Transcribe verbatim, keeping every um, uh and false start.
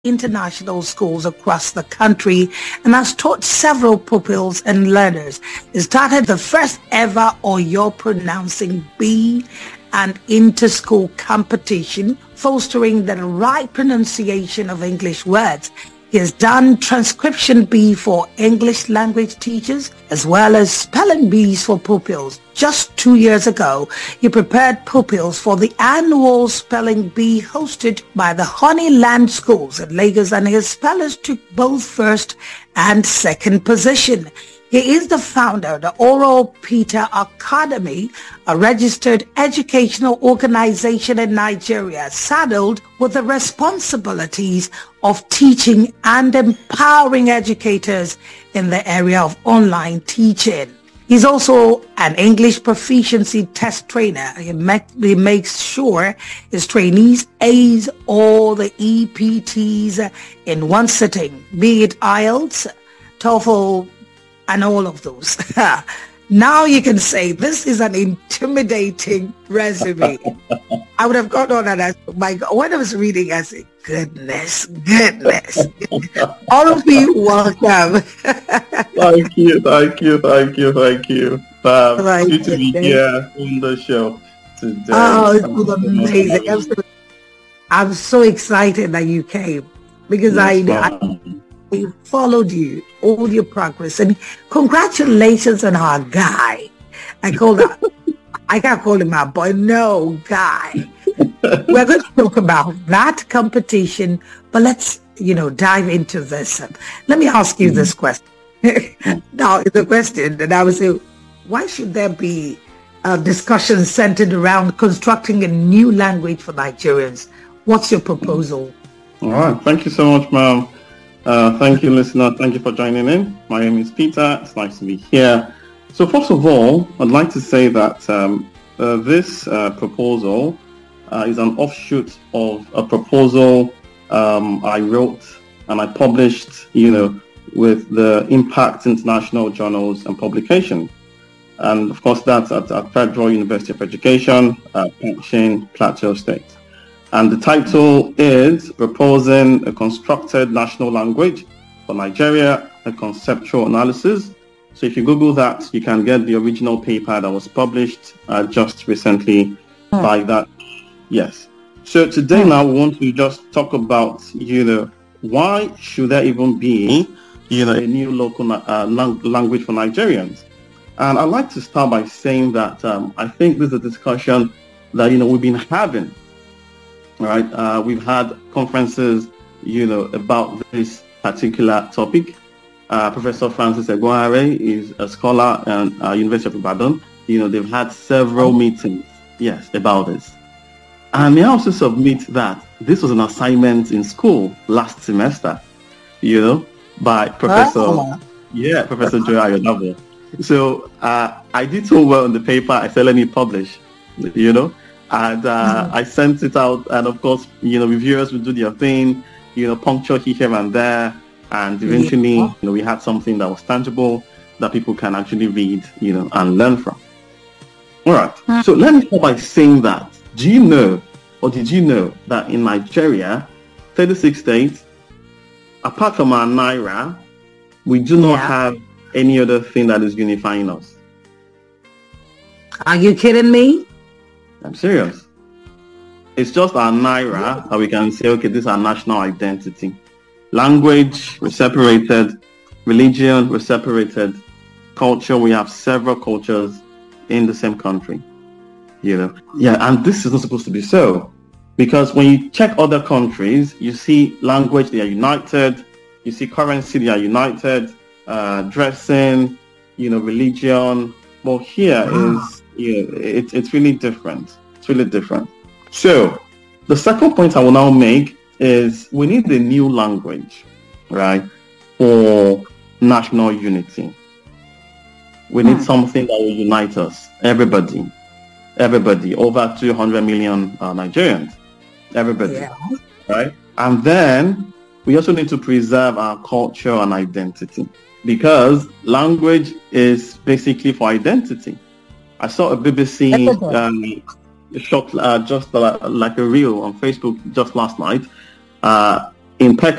international schools across the country and has taught several pupils and learners. It started the first ever Oyo Pronouncing Bee and inter-school competition, fostering the right pronunciation of English words. He has done transcription bee for English language teachers as well as spelling bees for pupils. Just two years ago, he prepared pupils for the annual spelling bee hosted by the Honeyland schools in Lagos, and his spellers took both first and second position. He is the founder of the Oral Peter Academy, a registered educational organization in Nigeria, saddled with the responsibilities of teaching and empowering educators in the area of online teaching. He's also an English proficiency test trainer. He, make, he makes sure his trainees ace all the E P Ts in one sitting, be it I E L T S, TOEFL, and all of those. Now you can say this is an intimidating resume. I would have gone on and I, my God, when I was reading, I said, goodness, goodness. All of you, welcome. Thank you, thank you, thank you, thank you. Um, Thank good to be you. here on the show today. Oh, it was amazing. I'm so, I'm so excited that you came because I, I I followed you, all your progress, and congratulations on our guy. I call that, I can't call him our boy, no, guy. We're going to talk about that competition, but let's, you know, dive into this. Let me ask you this question. Now, the question, and I would say, why should there be a discussion centered around constructing a new language for Nigerians? What's your proposal? All right, thank you so much, ma'am. Uh, thank you, listener. Thank you for joining in. My name is Peter. It's nice to be here. So first of all, I'd like to say that um, uh, this uh, proposal uh, is an offshoot of a proposal um, I wrote and I published, you know, with the Impact International Journals and Publication. And of course, that's at, at Federal University of Education, uh, Pension, Plateau State. And the title is Proposing a Constructed National Language for Nigeria, a Conceptual Analysis. So if you Google that, you can get the original paper that was published uh, just recently oh. by that. Yes. So today oh. now we want to just talk about, you know, why should there even be, you know, a new local uh, lang- language for Nigerians? And I'd like to start by saying that um, I think this is a discussion that, you know, we've been having. Right, uh, we've had conferences, you know, about this particular topic. Uh, Professor Francis Eguare is a scholar at uh, University of Ibadan. You know, they've had several meetings, yes, about this. And may I also submit that this was an assignment in school last semester, you know, by Professor, oh. yeah, Professor Joy Ayodabo. So uh, I did so well in the paper. I said, let me publish, you know. And uh, mm-hmm. I sent it out, and of course, you know, reviewers would do their thing, you know, puncture here and there, and eventually, yeah. you know, we had something that was tangible that people can actually read, you know, and learn from. All right. Mm-hmm. So let me start by saying that. Do you know, or did you know that in Nigeria, thirty-six states, apart from our Naira, we do not yeah. have any other thing that is unifying us? Are you kidding me? I'm serious. It's just our Naira that we can say, okay, this is our national identity. Language, we're separated. Religion, we're separated. Culture, we have several cultures in the same country. You know, yeah, and this is not supposed to be so. Because when you check other countries, you see language, they are united. You see currency, they are united. Uh, dressing, you know, religion. But here is, you know, it, it's really different. It's really different. So the second point I will now make is we need a new language, right, for national unity. We need hmm. something that will unite us, everybody, everybody, over two hundred million uh, Nigerians, everybody, yeah. right? And then we also need to preserve our culture and identity, because language is basically for identity. I saw a B B C um, shot uh, just uh, like a reel on Facebook just last night. Uh, in Peckham,